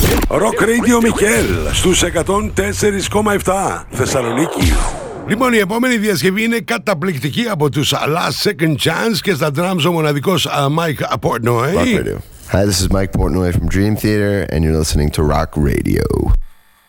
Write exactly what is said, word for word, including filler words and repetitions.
Rock Radio Μικέλ στους εκατόν τέσσερα κόμμα επτά Θεσσαλονίκη. Λοιπόν, η επόμενη διασκευή είναι καταπληκτική από τους Last Second Chance και στα drums ο μοναδικός uh, Mike Portnoy. Rock Radio. Hi, this is Mike Portnoy from Dream Theater and you're listening to Rock Radio.